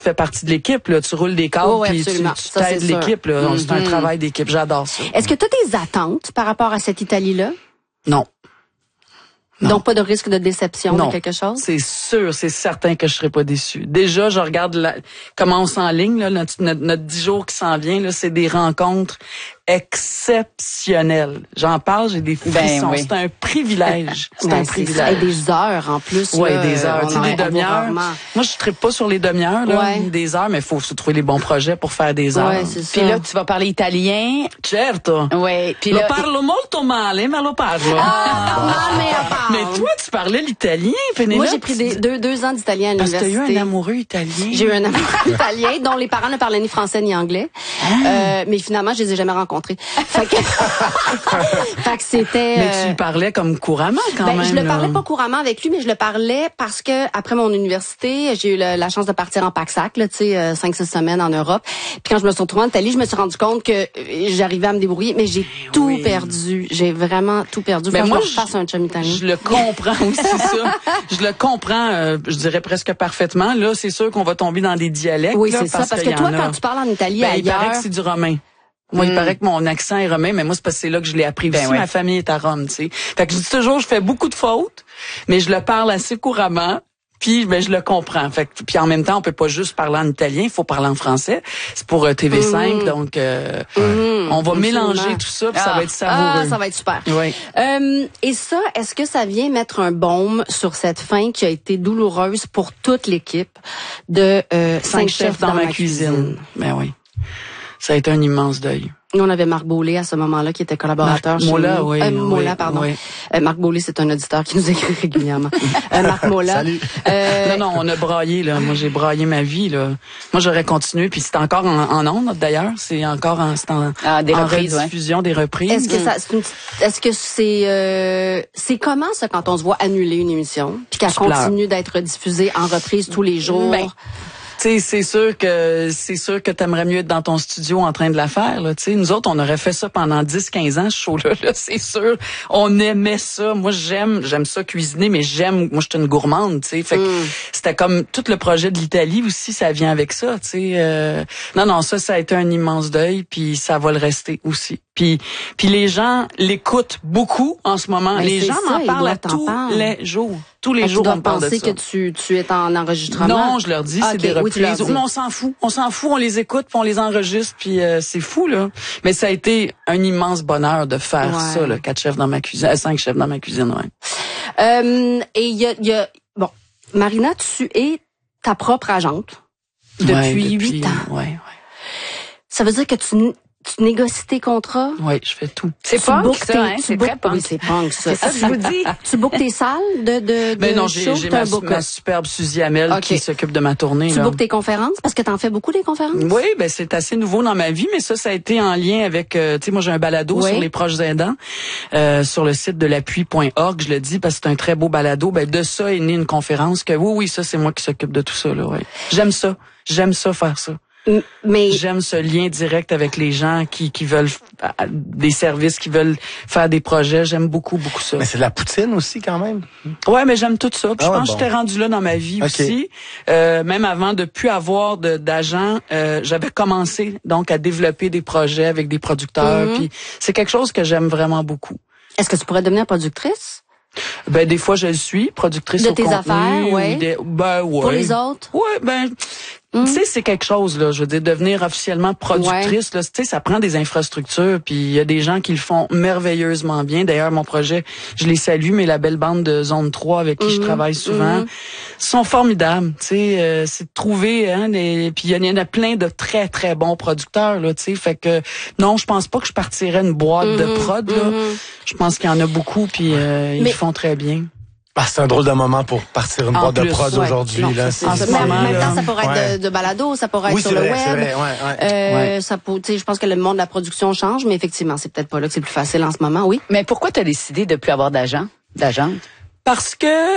fais partie de l'équipe, là. Tu roules des câbles, puis tu t'aides l'équipe, là. Mm-hmm. C'est un travail d'équipe. J'adore ça. Est-ce que tu as des attentes par rapport à cette Italie-là? Non. Donc, pas de risque de déception de quelque chose? C'est sûr, c'est certain que je serai pas déçue. Déjà, je regarde comment on s'enligne, là, notre 10 jours qui s'en vient, là, c'est des rencontres exceptionnelles. J'en parle, j'ai des frissons. Oui. C'est un privilège. C'est un privilège. Et des heures, en plus. Oui, des heures. Tu sais, des demi-heures. Moi, je trippe pas sur les demi-heures, là, des heures, mais il faut se trouver les bons projets pour faire des heures. Ouais, c'est ça. Puis là, tu vas parler italien. Certo. Oui. Puis là, parlo molto male, ma lo parlo. Mais toi, tu parlais l'italien, Pénélope? Moi, j'ai pris deux ans d'italien à l'université. Parce que t'as eu un amoureux italien. J'ai eu un amoureux italien dont les parents ne parlaient ni français ni anglais. Mais finalement, je les ai jamais rencontrés. Fait que c'était... Mais tu le parlais comme couramment, quand même. Je le parlais pas couramment avec lui, mais je le parlais parce que après mon université, j'ai eu la chance de partir en PAC-SAC, là, tu sais, 5-6 semaines en Europe. Puis quand je me suis retrouvée en Italie, je me suis rendu compte que j'arrivais à me débrouiller, mais j'ai tout perdu. J'ai vraiment tout perdu. Mais moi, je fasse un chum italien. Je le comprends aussi, ça. Je le comprends, je dirais presque parfaitement. Là, c'est sûr qu'on va tomber dans des dialectes. Oui, c'est ça. Parce que toi, quand tu parles en Italie ailleurs... il paraît que c'est du romain. Moi, il paraît que mon accent est romain, mais moi, c'est parce que c'est là que je l'ai appris aussi. Ma famille est à Rome, tu sais. Fait que je dis toujours, je fais beaucoup de fautes, mais je le parle assez couramment. Puis, je le comprends. Fait que, puis en même temps, on peut pas juste parler en italien, il faut parler en français. C'est pour TV5, donc on va mélanger tout ça, puis ça va être savoureux. Ça va être super. Oui. Et ça, est-ce que ça vient mettre un baume sur cette fin qui a été douloureuse pour toute l'équipe de 5 chefs dans ma cuisine? Ben oui. Ça a été un immense deuil. Nous, on avait Marc Beaulé à ce moment-là qui était collaborateur chez Mola, oui. Mola, pardon. Oui. Marc Beaulé, c'est un auditeur qui nous écrit régulièrement. Marc Mola. Salut. Non, on a braillé, là. Moi, j'ai braillé ma vie, là. Moi, j'aurais continué, puis c'est encore en ondes, d'ailleurs. C'est encore des reprises, rediffusion, des reprises. Est-ce que c'est comment, ça, quand on se voit annuler une émission, puis qu'elle continue d'être diffusée en reprise tous les jours? Tu sais, c'est sûr que t'aimerais mieux être dans ton studio en train de la faire, là. Tu sais, nous autres, on aurait fait ça pendant 10-15 ans, ce show-là, là, c'est sûr. On aimait ça. Moi, j'aime ça cuisiner, mais moi, je suis une gourmande, tu sais. Fait que c'était comme tout le projet de l'Italie aussi, ça vient avec ça, tu sais. Non, ça a été un immense deuil, puis ça va le rester aussi. Puis les gens l'écoutent beaucoup en ce moment. Mais les gens m'en parlent tous les jours. Tous les jours, on me parle de ça. Tu dois penser que tu es en enregistrement. Non, je leur dis, c'est des reprises. Oui, on s'en fout. On les écoute, puis on les enregistre, puis c'est fou, là. Mais ça a été un immense bonheur de faire ça, là, 5 chefs dans ma cuisine, ouais. Et il y a, bon, Marina, tu es ta propre agente depuis 8 ans. Ouais. Ça veut dire que tu négocies tes contrats? Oui, je fais tout. C'est punk, ça, hein? C'est très punk. Oui, c'est punk, ça. C'est ça que je vous dis. Tu bookes tes salles de non, show? J'ai ma superbe Suzy Hamel qui s'occupe de ma tournée. Tu bookes tes conférences? Parce que t'en fais beaucoup, des conférences? Oui, c'est assez nouveau dans ma vie, mais ça a été en lien avec, tu sais, moi, j'ai un balado sur les proches aidants, sur le site de l'appui.org, je le dis, parce que c'est un très beau balado. De ça est née une conférence que, oui, ça, c'est moi qui s'occupe de tout ça, là, ouais. J'aime ça, faire ça. Mais j'aime ce lien direct avec les gens qui veulent des services, qui veulent faire des projets. J'aime beaucoup ça. Mais c'est de la poutine aussi quand même. Ouais, mais j'aime tout ça. Puis je pense que j'étais rendue là dans ma vie aussi. Même avant de plus avoir d'agent, j'avais commencé donc à développer des projets avec des producteurs. Puis c'est quelque chose que j'aime vraiment beaucoup. Est-ce que tu pourrais devenir productrice? Des fois je le suis, productrice de au tes contenu, affaires, ouais. Ouais. Pour les autres? Ouais, tu sais, c'est quelque chose, là. Je veux dire, devenir officiellement productrice, là, tu sais, ça prend des infrastructures, puis il y a des gens qui le font merveilleusement bien. D'ailleurs, mon projet, je les salue, mais la belle bande de Zone 3 avec qui je travaille souvent, sont formidables, tu sais. C'est de trouver, puis il y en a plein de très, très bons producteurs, là, tu sais. Fait que, non, je pense pas que je partirais une boîte de prod, là. Je pense qu'il y en a beaucoup, puis ils le font très bien. C'est un drôle de moment pour partir une boîte de prod aujourd'hui. Là, en même temps, ça pourrait être de balado, ça pourrait être sur le web. C'est vrai, ça peut, je pense que le monde de la production change, mais effectivement, c'est peut-être pas là que c'est le plus facile en ce moment, oui. Mais pourquoi tu as décidé de plus avoir d'agente? Parce que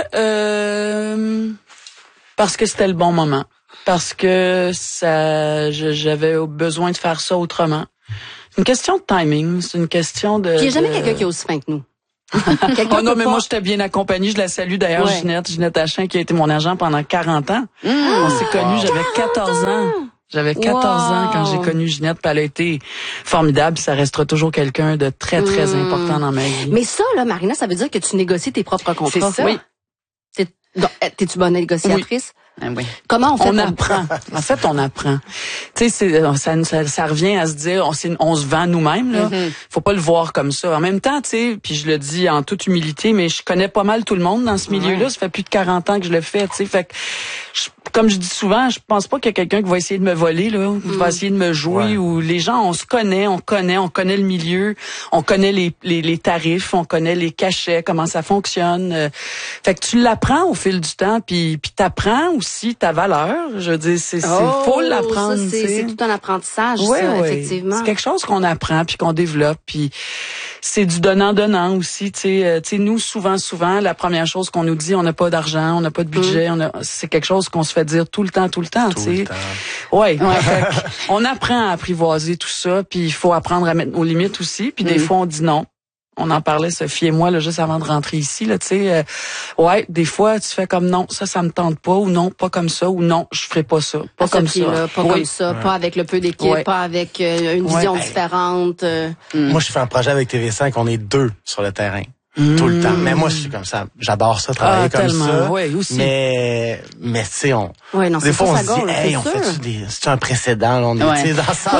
c'était le bon moment. Parce que j'avais besoin de faire ça autrement. C'est une question de timing, c'est une question de... Puis il n'y a jamais quelqu'un qui est aussi fin que nous. Oh non, mais moi, j'étais bien accompagnée. Je la salue d'ailleurs, Ginette Achin, qui a été mon agent pendant 40 ans. On s'est connus, j'avais 14 ans. J'avais 14 ans quand j'ai connu Ginette, puis elle a été formidable, puis ça restera toujours quelqu'un de très, très important dans ma vie. Mais ça, là, Marina, ça veut dire que tu négocies tes propres contrats. C'est ça. Oui. T'es-tu bonne négociatrice? Oui. Comment on fait? On apprend. En fait, on apprend. Tu sais, ça revient à se dire, on se vend nous-mêmes, là. Faut pas le voir comme ça. En même temps, tu sais, puis je le dis en toute humilité, mais je connais pas mal tout le monde dans ce milieu-là. Ça fait plus de 40 ans que je le fais, tu sais. Fait que, comme je dis souvent, je pense pas qu'il y a quelqu'un qui va essayer de me voler, là, ou va essayer de me jouer, ou les gens, on se connaît, on connaît le milieu, on connaît les tarifs, on connaît les cachets, comment ça fonctionne. Fait que tu l'apprends au fil du temps, puis t'apprends aussi ta valeur. Je veux dire, faut l'apprendre. C'est tout un apprentissage, ça, effectivement. C'est quelque chose qu'on apprend puis qu'on développe, puis c'est du donnant-donnant aussi. Tu sais, nous souvent, la première chose qu'on nous dit, on n'a pas d'argent, on n'a pas de budget, c'est quelque chose qu'on se fait dire tout le temps. Tu sais. Ouais. On apprend à apprivoiser tout ça, puis il faut apprendre à mettre nos limites aussi. Puis des fois, on dit non. On en parlait, Sophie et moi, là, juste avant de rentrer ici, là, tu sais. Des fois, tu fais comme non, ça me tente pas, ou non, pas comme ça, ou non, je ferai pas ça. Pas comme ça. Là, pas comme ça, pas avec le peu d'équipe, pas avec une vision différente. Moi, je fais un projet avec TV5, on est 2 sur le terrain. Tout le temps. Mais moi, je suis comme ça. J'adore ça, travailler comme ça. Oui, aussi. Mais tu sais, des fois, on se dit, hey, on fait c'est un précédent, là, on est, tu sais, dans ça,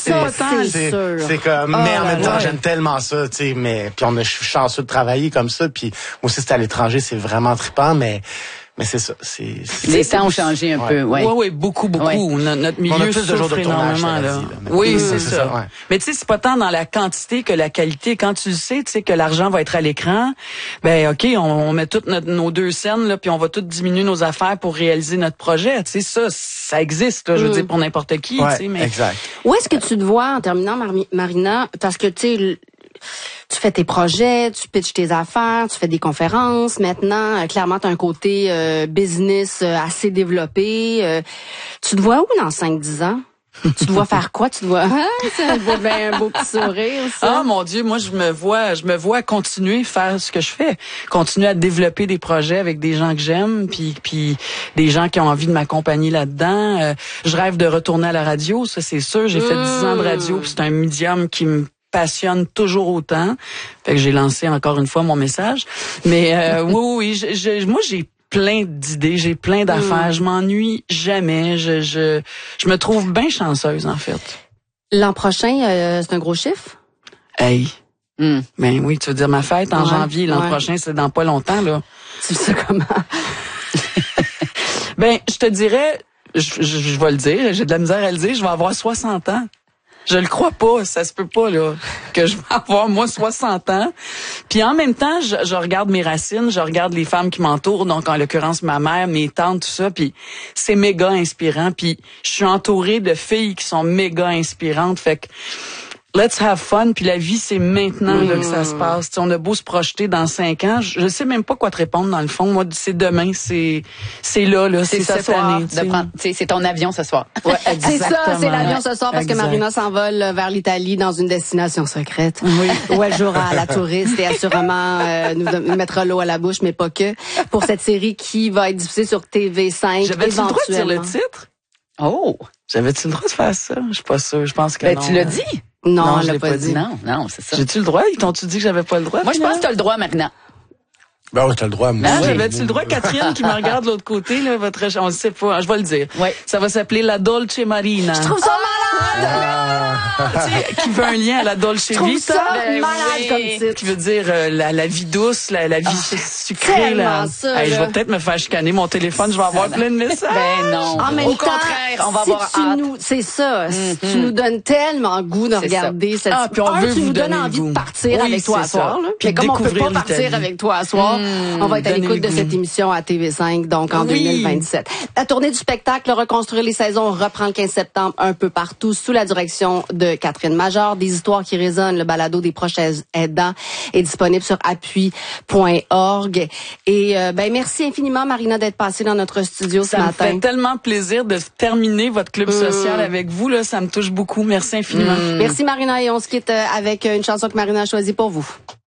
c'est comme, mais en même temps, j'aime tellement ça, tu sais, mais, puis je suis chanceux de travailler comme ça, puis moi aussi, c'est à l'étranger, c'est vraiment trippant, mais c'est ça. Les temps ont changé un peu, Oui, beaucoup. Ouais. Notre milieu souffre énormément, là. Oui, c'est ça. Ouais. Mais tu sais, c'est pas tant dans la quantité que la qualité. Quand tu le sais, tu sais que l'argent va être à l'écran, ben OK, on met toutes nos 2 scènes, là, puis on va toutes diminuer nos affaires pour réaliser notre projet. Tu sais, ça existe, là, je veux dire, pour n'importe qui. Tu sais, mais exact. Où est-ce que tu te vois, en terminant, Marina, parce que, tu sais, tu fais tes projets, tu pitches tes affaires, tu fais des conférences. Maintenant, clairement, tu as un côté business assez développé. Tu te vois où dans 5-10 ans? Tu te vois faire quoi? Tu te vois... c'est un beau petit sourire, ça. Ah, mon Dieu, moi, je me vois continuer à faire ce que je fais. Continuer à développer des projets avec des gens que j'aime, puis des gens qui ont envie de m'accompagner là-dedans. Je rêve de retourner à la radio, ça, c'est sûr. J'ai fait 10 ans de radio, puis c'est un médium qui me passionne toujours autant. Fait que j'ai lancé encore une fois mon message. Mais oui, moi j'ai plein d'idées, j'ai plein d'affaires, je m'ennuie jamais, je me trouve bien chanceuse en fait. L'an prochain, c'est un gros chiffre? Hey. Ben oui, tu veux dire ma fête en janvier, l'an prochain, c'est dans pas longtemps là. Tu sais comment? Ben, je te dirais, je vais le dire, j'ai de la misère à le dire, je vais avoir 60 ans. Je le crois pas, ça se peut pas là que je vais avoir moi 60 ans. Puis en même temps, je regarde mes racines, je regarde les femmes qui m'entourent, donc en l'occurrence ma mère, mes tantes, tout ça, puis c'est méga inspirant. Puis je suis entourée de filles qui sont méga inspirantes, fait que let's have fun, puis la vie, c'est maintenant là, que ça se passe. T'sais, on a beau se projeter dans 5 ans, je sais même pas quoi te répondre dans le fond. Moi, c'est demain, c'est là, c'est cette année. C'est ton avion ce soir. Ouais, c'est ça, c'est l'avion ce soir parce que Marina s'envole vers l'Italie dans une destination secrète. Oui. Où elle jouera à la touriste et assurément nous mettra l'eau à la bouche, mais pas que. Pour cette série qui va être diffusée sur TV5. J'avais-tu le droit de dire le titre? Oh! J'avais-tu le droit de faire ça? Je suis pas sûre, je pense que non. Tu l'as dit? Non, je l'ai pas dit. Non, c'est ça. J'ai-tu le droit? Ils t'ont-tu dit que j'avais pas le droit? Moi, je pense que t'as le droit maintenant. Ben oui, t'as le droit. J'avais-tu le droit, Catherine, qui me regarde de l'autre côté, là, on ne sait pas, je vais le dire. Oui. Ça va s'appeler La Dolce Marina. Je trouve ça malade! Qui veut un lien à la Dolce Vita. Je trouve ça malade comme titre. Qui veut dire la vie douce, la vie sucrée. Là. Ça, je vais peut-être me faire chicaner mon téléphone, je vais avoir plein de messages. Ben non. En même Au temps, contraire, on va avoir hâte. C'est ça. Tu nous donnes tellement goût de regarder cette... puis on veut tu vous nous donnes donner envie goût. de partir avec toi à soir. Puis comme on peut pas l'Italie. partir avec toi à soir, on va être à l'écoute de cette émission à TV5, donc en 2027. La tournée du spectacle Reconstruire les saisons reprend le 15 septembre un peu partout sous la direction de Catherine Major. Des histoires qui résonnent, le balado des proches aidants est disponible sur appui.org. Et merci infiniment, Marina, d'être passée dans notre studio ce matin. Ça me fait tellement plaisir de terminer votre club social avec vous. Là, ça me touche beaucoup. Merci infiniment. Merci, Marina, et on se quitte avec une chanson que Marina a choisie pour vous.